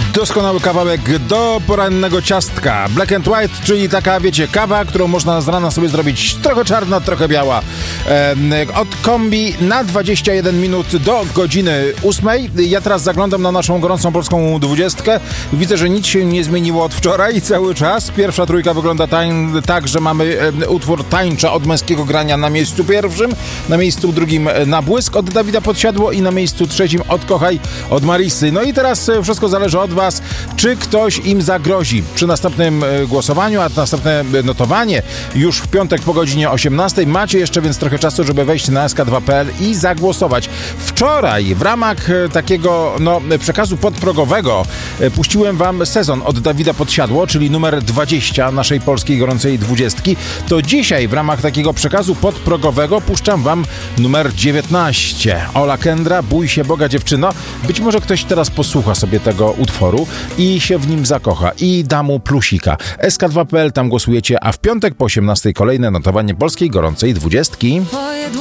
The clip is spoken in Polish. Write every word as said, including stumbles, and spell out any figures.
Doskonały kawałek do porannego ciastka. Black and White, czyli taka, wiecie, kawa, którą można z rana sobie zrobić trochę czarna, trochę biała. E, od kombi na dwadzieścia jeden minut do godziny ósmej. Ja teraz zaglądam na naszą gorącą polską dwudziestkę. Widzę, że nic się nie zmieniło od wczoraj cały czas. Pierwsza trójka wygląda tań, tak, że mamy e, utwór Tańcza od Męskiego Grania na miejscu pierwszym, na miejscu drugim Na Błysk od Dawida Podsiadło i na miejscu trzecim Odkochaj od Marisy. No i teraz wszystko zależy od was, czy ktoś im zagrozi przy następnym głosowaniu, a następne notowanie już w piątek po godzinie osiemnastej. Macie jeszcze więc trochę czasu, żeby wejść na es ka dwa kropka pe el i zagłosować. Wczoraj w ramach takiego no, przekazu podprogowego puściłem wam Sezon od Dawida Podsiadło, czyli numer dwadzieścia naszej polskiej gorącej dwudziestki. To dzisiaj w ramach takiego przekazu podprogowego puszczam wam numer dziewiętnaście. Ola Kendra, Bój się Boga dziewczyno. Być może ktoś teraz posłucha sobie tego utworu i się w nim zakocha i da mu plusika. es ka dwa kropka pe el, tam głosujecie, a w piątek po osiemnastej kolejne notowanie polskiej gorącej dwudziestki.